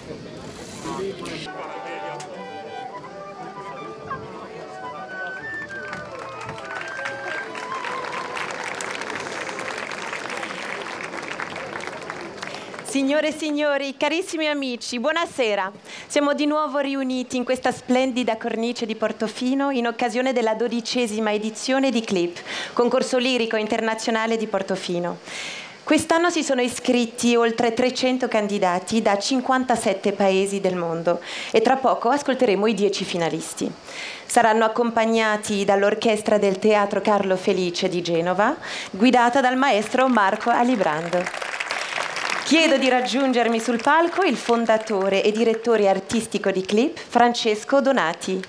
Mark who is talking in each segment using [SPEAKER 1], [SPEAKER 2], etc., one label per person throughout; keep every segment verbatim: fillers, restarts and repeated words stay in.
[SPEAKER 1] Signore e signori, carissimi amici, buonasera. Siamo di nuovo riuniti in questa splendida cornice di Portofino in occasione della dodicesima edizione di CLIP, concorso lirico internazionale di Portofino. Quest'anno si sono iscritti oltre trecento candidati da cinquantasette paesi del mondo e tra poco ascolteremo i dieci finalisti. Saranno accompagnati dall'orchestra del Teatro Carlo Felice di Genova, guidata dal maestro Marco Alibrando. Chiedo di raggiungermi sul palco il fondatore e direttore artistico di CLIP, Francesco Donati.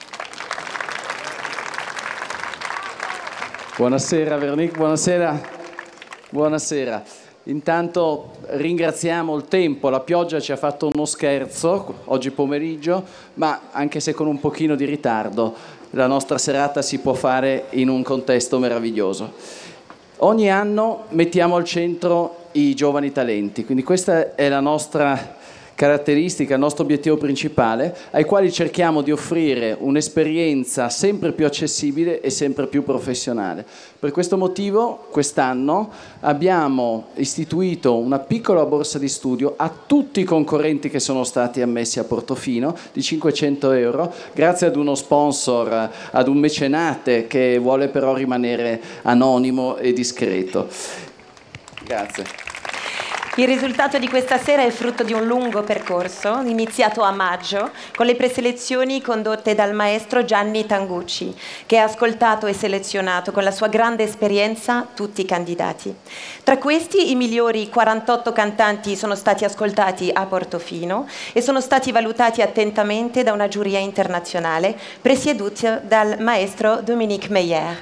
[SPEAKER 2] Buonasera Veronique, buonasera. Buonasera. Intanto ringraziamo il tempo, la pioggia ci ha fatto uno scherzo oggi pomeriggio, ma anche se con un pochino di ritardo, la nostra serata si può fare in un contesto meraviglioso. Ogni anno mettiamo al centro i giovani talenti, quindi questa è la nostra caratteristica, il nostro obiettivo principale, ai quali cerchiamo di offrire un'esperienza sempre più accessibile e sempre più professionale. Per questo motivo quest'anno abbiamo istituito una piccola borsa di studio a tutti i concorrenti che sono stati ammessi a Portofino di cinquecento euro, grazie ad uno sponsor, ad un mecenate che vuole però rimanere anonimo e discreto. Grazie.
[SPEAKER 1] Il risultato di questa sera è frutto di un lungo percorso, iniziato a maggio, con le preselezioni condotte dal maestro Gianni Tangucci, che ha ascoltato e selezionato con la sua grande esperienza tutti i candidati. Tra questi, i migliori quarantotto cantanti sono stati ascoltati a Portofino e sono stati valutati attentamente da una giuria internazionale, presieduta dal maestro Dominique Meyer.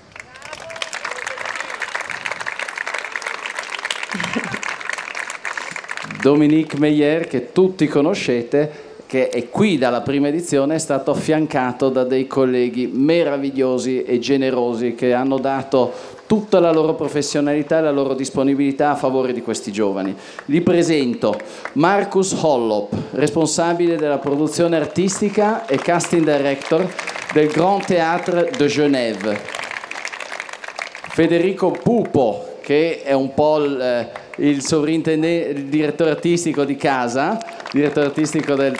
[SPEAKER 2] Dominique Meyer, che tutti conoscete, che è qui dalla prima edizione, è stato affiancato da dei colleghi meravigliosi e generosi che hanno dato tutta la loro professionalità e la loro disponibilità a favore di questi giovani. Li presento Marcus Hollop, responsabile della produzione artistica e casting director del Grand Théâtre de Genève. Federico Pupo, che è un po' il... il sovrintendente, il direttore artistico di casa, direttore artistico del